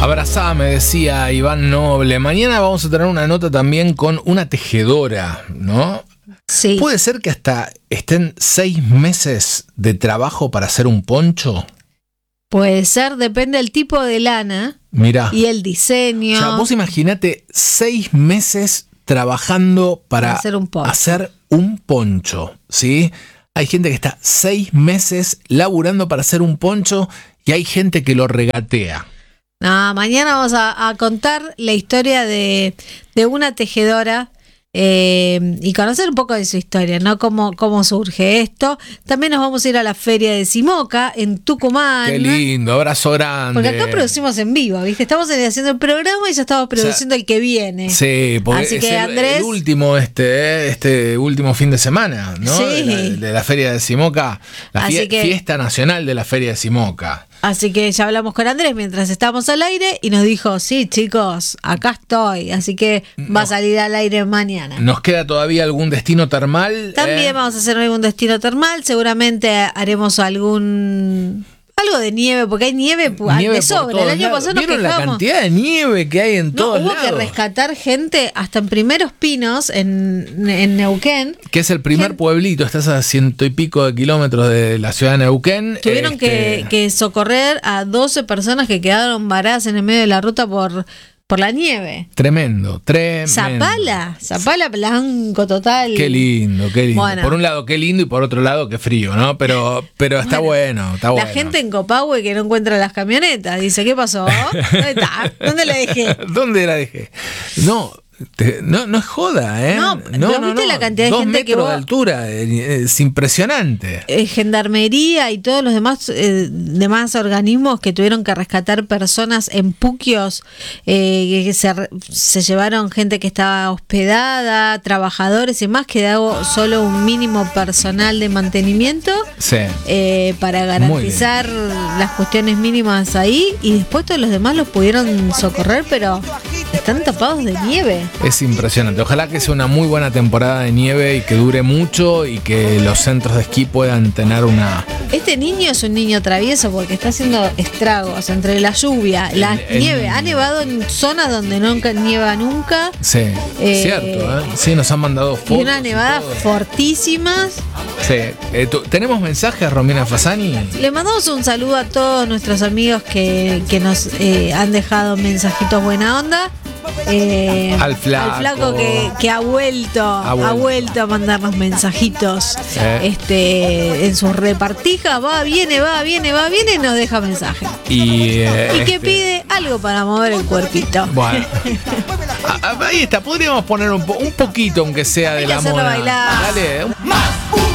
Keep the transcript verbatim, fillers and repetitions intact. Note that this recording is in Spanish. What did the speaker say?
Abrazá, me decía Iván Noble. Mañana vamos a tener una nota también con una tejedora, ¿no? Sí. ¿Puede ser que hasta estén seis meses de trabajo para hacer un poncho? Puede ser, depende del tipo de lana. Mirá. Y el diseño. O sea, vos imaginate seis meses trabajando para, para hacer un poncho. hacer un poncho, ¿sí? Hay gente que está seis meses laburando para hacer un poncho y hay gente que lo regatea. No, mañana vamos a, a contar la historia de, de una tejedora eh, y conocer un poco de su historia, ¿no? Cómo, cómo surge esto. También nos vamos a ir a la feria de Simoca en Tucumán. Qué lindo, abrazo grande. Porque acá producimos en vivo, ¿viste? Estamos haciendo el programa y ya estamos produciendo o sea, el que viene. Sí, porque Así es que, el, Andrés, el último este, este último fin de semana, ¿no? Sí. De la, de la feria de Simoca, la Así fie- que, fiesta nacional de la feria de Simoca. Así que ya hablamos con Andrés mientras estábamos al aire y nos dijo, sí, chicos, acá estoy. Así que va a salir al aire mañana. ¿Nos queda todavía algún destino termal? También eh? vamos a hacer algún destino termal. Seguramente haremos algún... algo de nieve, porque hay nieve, nieve de sobra. El año pasado nos ¿Vieron la quejamos? cantidad de nieve que hay en No, todos hubo lados? que rescatar gente hasta en Primeros Pinos, en, en Neuquén. Que es el primer Gente- pueblito, estás a ciento y pico de kilómetros de la ciudad de Neuquén. Tuvieron este, que, que socorrer a doce personas que quedaron varadas en el medio de la ruta por, por la nieve. Tremendo, tremendo. Zapala, Zapala blanco total. Qué lindo, qué lindo. Bueno. Por un lado, qué lindo y por otro lado, qué frío, ¿no? Pero, pero está Bueno, bueno, está La bueno. gente en Copahue que no encuentra las camionetas. Dice, ¿qué pasó? ¿Dónde está? ¿Dónde la dejé? ¿Dónde la dejé? No, te- no, no es joda, ¿eh? No, pero ¿viste la cantidad de Dos gente que metros vos- de altura, eh, es impresionante. Eh, Gendarmería y todos los demás eh, demás organismos que tuvieron que rescatar personas en Puquios, eh, que se, re- se llevaron gente que estaba hospedada, trabajadores y más, quedó solo un mínimo personal de mantenimiento Sí. eh, para garantizar las cuestiones mínimas ahí, y después todos los demás los pudieron socorrer, pero están tapados de nieve. Es impresionante. Ojalá que sea una muy buena temporada de nieve y que dure mucho y que los centros de esquí puedan tener una... Este niño es un niño travieso porque está haciendo estragos entre la lluvia, la El- el- nieve. Ha nevado en zonas donde nunca nieva nunca. Sí, Eh, cierto, ¿eh? Sí, nos han mandado Y fotos. unas nevadas todo. fortísimas. Sí. Eh, tu- ¿Tenemos mensajes, Romina Fasani? Le mandamos un saludo a todos nuestros amigos que, que nos eh, han dejado mensajitos buena onda. Eh, Al flaco. al flaco que, que ha vuelto, Ha ha vuelto. vuelto a mandarnos mensajitos Eh. este, en sus repartijas. Va, viene, va, viene, va, viene y nos deja mensajes. Y, eh, Y que este, pide algo para mover el cuerpito. Bueno. Ah, ah, ahí está, podríamos poner un, po- un poquito, aunque sea Hay de que la hacerlo mona. bailar. Dale, un- Más, un